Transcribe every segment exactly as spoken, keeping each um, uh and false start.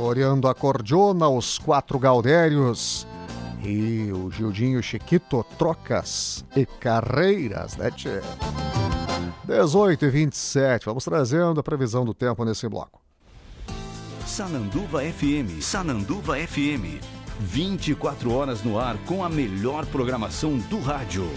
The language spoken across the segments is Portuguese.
Floreando a Cordiona, os quatro Gaudérios e o Gildinho Chiquito, trocas e carreiras, né, tchê? dezoito e vinte e sete, vamos trazendo a previsão do tempo nesse bloco. Sananduva F M, Sananduva F M, vinte e quatro horas no ar com a melhor programação do rádio.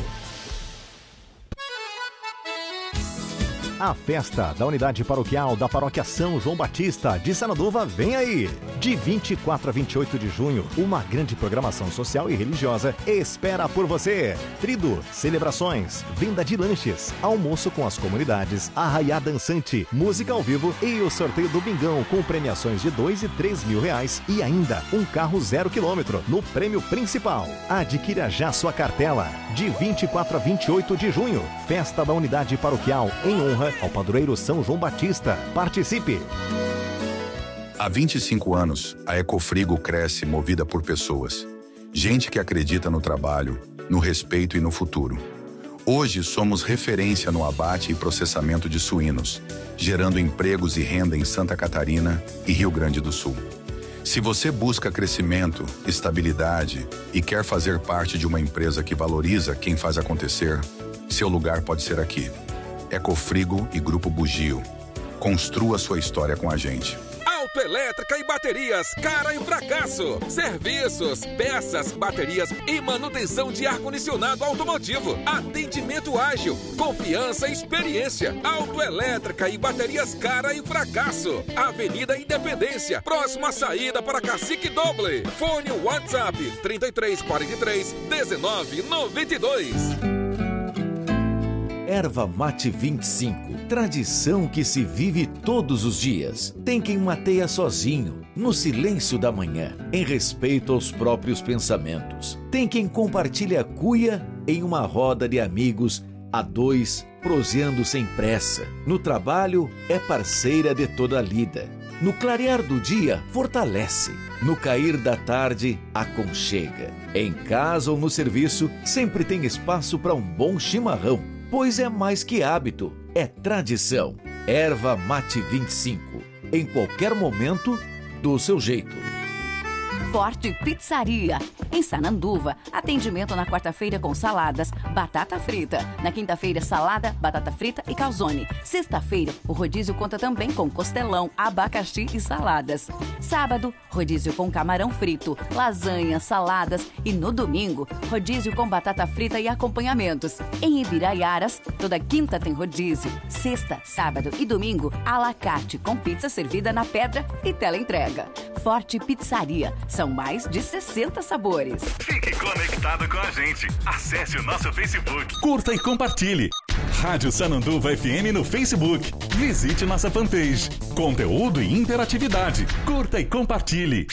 A festa da unidade paroquial da Paróquia São João Batista de Sananduva vem aí! De vinte e quatro a vinte e oito de junho, uma grande programação social e religiosa espera por você. Trido, celebrações, venda de lanches, almoço com as comunidades, arraiá dançante, música ao vivo e o sorteio do Bingão com premiações de dois e três mil reais e ainda um carro zero quilômetro no prêmio principal. Adquira já sua cartela. De vinte e quatro a vinte e oito de junho, festa da unidade paroquial em honra ao padroeiro São João Batista. Participe! Há vinte e cinco anos, a Ecofrigo cresce movida por pessoas. Gente que acredita no trabalho, no respeito e no futuro. Hoje somos referência no abate e processamento de suínos, gerando empregos e renda em Santa Catarina e Rio Grande do Sul. Se você busca crescimento, estabilidade e quer fazer parte de uma empresa que valoriza quem faz acontecer, seu lugar pode ser aqui. Ecofrigo e Grupo Bugio. Construa sua história com a gente. Autoelétrica e baterias, cara e fracasso. Serviços, peças, baterias e manutenção de ar-condicionado automotivo. Atendimento ágil, confiança e experiência. Autoelétrica e baterias, cara e fracasso. Avenida Independência, próxima saída para Cacique Doble. Fone WhatsApp trinta e três, quarenta e três, dezenove, noventa e dois. Erva Mate vinte e cinco, tradição que se vive todos os dias. Tem quem mateia sozinho, no silêncio da manhã, em respeito aos próprios pensamentos. Tem quem compartilha a cuia em uma roda de amigos, a dois, proseando sem pressa. No trabalho, é parceira de toda a lida. No clarear do dia, fortalece. No cair da tarde, aconchega. Em casa ou no serviço, sempre tem espaço para um bom chimarrão. Pois é mais que hábito, é tradição. Erva Mate vinte e cinco. Em qualquer momento, do seu jeito. Forte Pizzaria. Em Sananduva, atendimento na quarta-feira com saladas, batata frita. Na quinta-feira, salada, batata frita e calzone. Sexta-feira, o rodízio conta também com costelão, abacaxi e saladas. Sábado, rodízio com camarão frito, lasanha, saladas. E no domingo, rodízio com batata frita e acompanhamentos. Em Ibiraiaras, toda quinta tem rodízio. Sexta, sábado e domingo, à la carte, com pizza servida na pedra e teleentrega. Forte Pizzaria. São mais de sessenta sabores. Fique conectado com a gente. Acesse o nosso Facebook. Curta e compartilhe. Rádio Sananduva F M no Facebook. Visite nossa fanpage. Conteúdo e interatividade. Curta e compartilhe.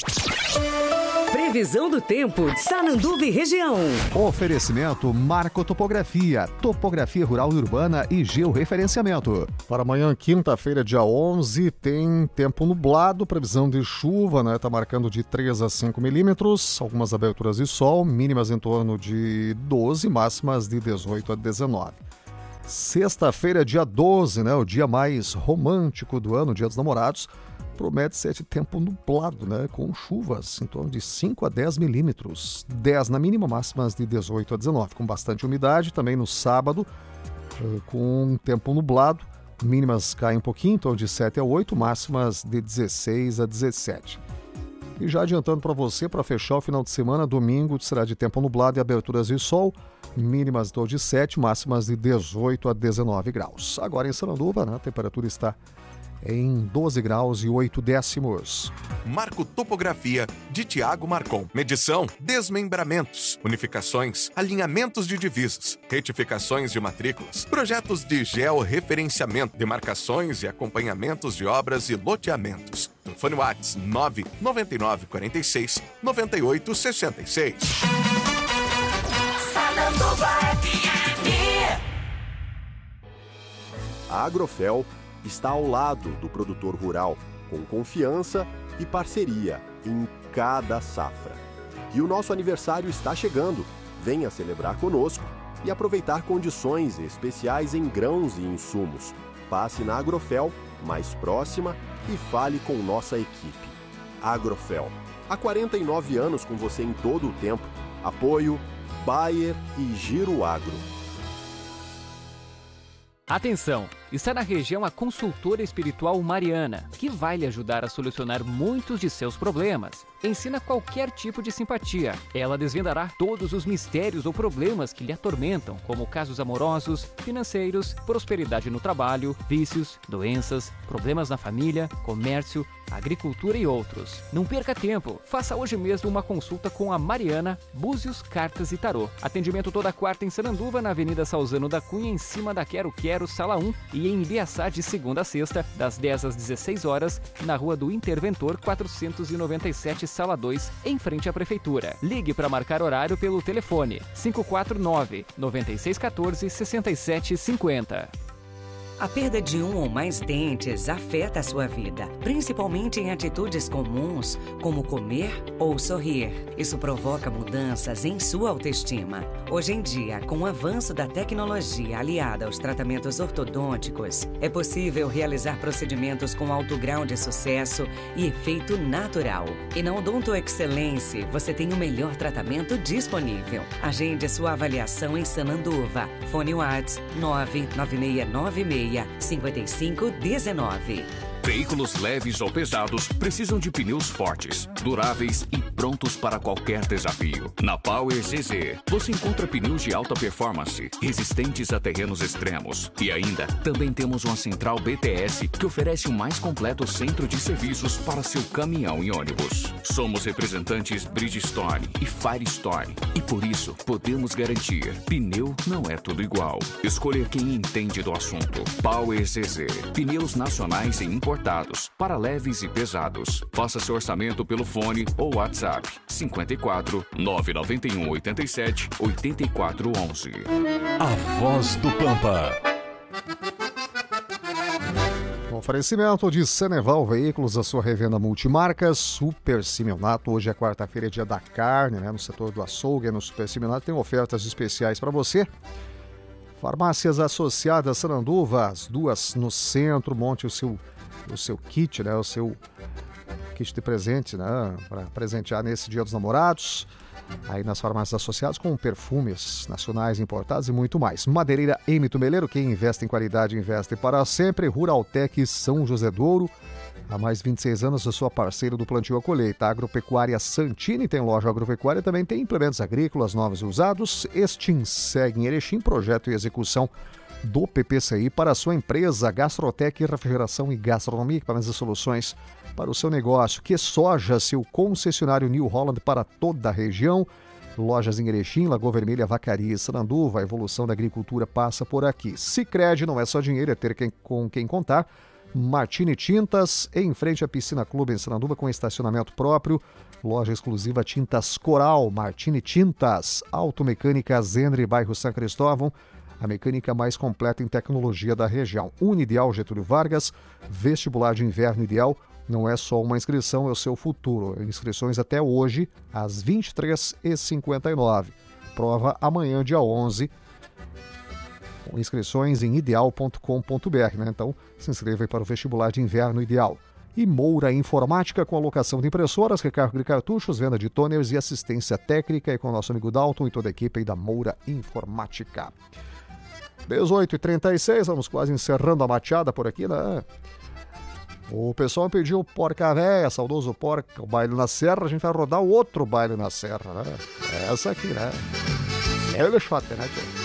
Previsão do tempo, Sananduva e região. Oferecimento Marco Topografia, topografia rural e urbana e georreferenciamento. Para amanhã, quinta-feira, dia onze, tem tempo nublado, previsão de chuva, né? Tá marcando de três a cinco milímetros, algumas aberturas de sol, mínimas em torno de doze, máximas de dezoito a dezenove. Sexta-feira, dia doze, né? O dia mais romântico do ano, Dia dos Namorados. Promete ser de tempo nublado, né? Com chuvas em torno de cinco a dez milímetros. dez na mínima, máximas de dezoito a dezenove. Com bastante umidade, também no sábado, com tempo nublado. Mínimas caem um pouquinho, em torno de sete a oito, máximas de dezesseis a dezessete. E já adiantando para você, para fechar o final de semana, domingo será de tempo nublado e aberturas de sol. Mínimas em torno de sete, máximas de dezoito a dezenove graus. Agora em Sananduva, né? A temperatura está em doze graus e oito décimos. Marco Topografia, de Tiago Marcon. Medição, desmembramentos, unificações, alinhamentos de divisas, retificações de matrículas, projetos de georreferenciamento, demarcações e acompanhamentos de obras e loteamentos. Telefone WhatsApp nove nove nove quatro seis nove oito seis seis. Sananduva F M. A Agrofel está ao lado do produtor rural, com confiança e parceria em cada safra. E o nosso aniversário está chegando. Venha celebrar conosco e aproveitar condições especiais em grãos e insumos. Passe na Agrofel mais próxima e fale com nossa equipe. Agrofel. Há quarenta e nove anos com você em todo o tempo. Apoio Bayer e Giro Agro. Atenção! Está na região a consultora espiritual Mariana, que vai lhe ajudar a solucionar muitos de seus problemas. Ensina qualquer tipo de simpatia. Ela desvendará todos os mistérios ou problemas que lhe atormentam, como casos amorosos, financeiros, prosperidade no trabalho, vícios, doenças, problemas na família, comércio, agricultura e outros. Não perca tempo. Faça hoje mesmo uma consulta com a Mariana, Búzios, Cartas e Tarô. Atendimento toda quarta em Sananduva, na Avenida Salzano da Cunha, em cima da Quero Quero, Sala um, e em Ibiaçá de segunda a sexta, das dez às dezesseis horas, na Rua do Interventor quatrocentos e noventa e sete, Sala dois, em frente à Prefeitura. Ligue para marcar horário pelo telefone cinco quatro nove, nove seis um quatro, seis sete cinco zero. A perda de um ou mais dentes afeta a sua vida, principalmente em atitudes comuns, como comer ou sorrir. Isso provoca mudanças em sua autoestima. Hoje em dia, com o avanço da tecnologia aliada aos tratamentos ortodônticos, é possível realizar procedimentos com alto grau de sucesso e efeito natural. E na Odonto Excelência, você tem o melhor tratamento disponível. Agende sua avaliação em Sananduva. Fone WhatsApp nove nove seis nove seis cinco cinco um nove. Veículos leves ou pesados precisam de pneus fortes, duráveis e prontos para qualquer desafio. Na Power Z Z, você encontra pneus de alta performance, resistentes a terrenos extremos. E ainda, também temos uma central B T S que oferece o mais completo centro de serviços para seu caminhão e ônibus. Somos representantes Bridgestone e Firestone e por isso podemos garantir: pneu não é tudo igual. Escolher quem entende do assunto. Power Z Z, pneus nacionais e importados para leves e pesados. Faça seu orçamento pelo fone ou WhatsApp cinco quatro nove nove um oito sete oito quatro um um. A Voz do Pampa. Oferecimento de Ceneval Veículos, a sua revenda multimarca, Super Simeonato. Hoje é quarta-feira, é dia da carne, né? No setor do açougue, no Super Simeonato, tem ofertas especiais para você. Farmácias Associadas Sananduva, as duas no centro. Monte o seu, o seu kit, né? O seu kit de presente, né? Para presentear nesse Dia dos Namorados. Aí nas farmácias associadas com perfumes nacionais importados e muito mais. Madeireira M. Tumeleiro, quem investe em qualidade investe para sempre. Ruraltec São José do Ouro, há mais de vinte e seis anos eu sou parceiro do plantio a colheita. Agropecuária Santini tem loja agropecuária, também tem implementos agrícolas novos e usados. Extinseg em Erechim, projeto e execução do P P C I para a sua empresa. Gastrotec, refrigeração e gastronomia, equipamentos e soluções para o seu negócio. Que Soja, seu concessionário New Holland para toda a região. Lojas em Erechim, Lagoa Vermelha, Vacaria e Sananduva. A evolução da agricultura passa por aqui. Sicredi não é só dinheiro, é ter quem, com quem contar. Martini Tintas, em frente à Piscina Clube em Sananduva, com estacionamento próprio. Loja exclusiva Tintas Coral, Martini Tintas. Automecânica Zendre, bairro São Cristóvão. A mecânica mais completa em tecnologia da região. Unideal Getúlio Vargas, vestibular de inverno ideal. Não é só uma inscrição, é o seu futuro. Inscrições até hoje, às vinte e três e cinquenta e nove. Prova amanhã, dia onze. Inscrições em ideal ponto com ponto b r, né? Então, se inscreva aí para o vestibular de inverno ideal. E Moura Informática, com alocação de impressoras, recarga de cartuchos, venda de toners e assistência técnica. E com o nosso amigo Dalton e toda a equipe aí da Moura Informática. dezoito e trinta e seis, vamos quase encerrando a mateada por aqui, né? O pessoal pediu Porca Véia, saudoso Porca, o baile na Serra. A gente vai rodar o outro baile na Serra, né? Essa aqui, né? É o Lexote, né, tio?